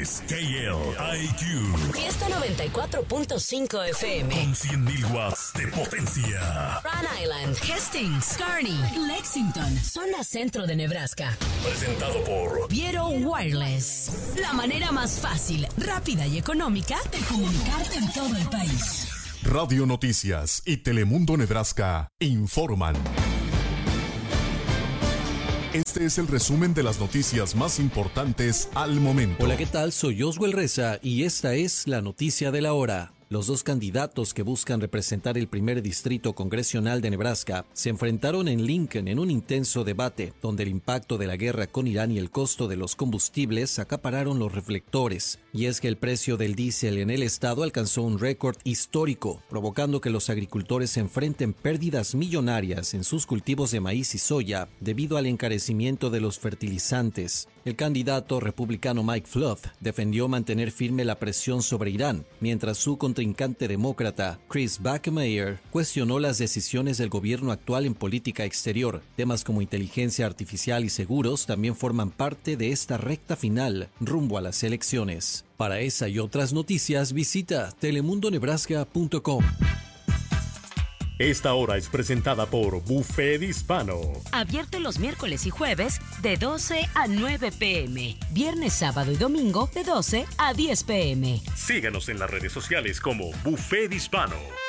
es KLIQ. Fiesta 94.5 FM. Con 100.000 watts de potencia. Rhode Island, Hastings, Kearney, Lexington, zona centro de Nebraska. Presentado por Viero Wireless. La manera más fácil, rápida y económica de comunicarte en todo el país. Radio Noticias y Telemundo Nebraska informan. Este es el resumen de las noticias más importantes al momento. Hola, ¿qué tal? Soy Oswald Reza y esta es la noticia de la hora. Los dos candidatos que buscan representar el primer distrito congresional de Nebraska se enfrentaron en Lincoln en un intenso debate, donde el impacto de la guerra con Irán y el costo de los combustibles acapararon los reflectores. Y es que el precio del diésel en el estado alcanzó un récord histórico, provocando que los agricultores enfrenten pérdidas millonarias en sus cultivos de maíz y soya debido al encarecimiento de los fertilizantes. El candidato republicano Mike Fluff defendió mantener firme la presión sobre Irán, mientras su contrincante demócrata Chris Buckmeyer cuestionó las decisiones del gobierno actual en política exterior. Temas como inteligencia artificial y seguros también forman parte de esta recta final rumbo a las elecciones. Para esa y otras noticias visita telemundonebraska.com. Esta hora es presentada por Buffet Hispano. Abierto los miércoles y jueves de 12 a 9 p.m. Viernes, sábado y domingo de 12 a 10 p.m. Síganos en las redes sociales como Buffet Hispano.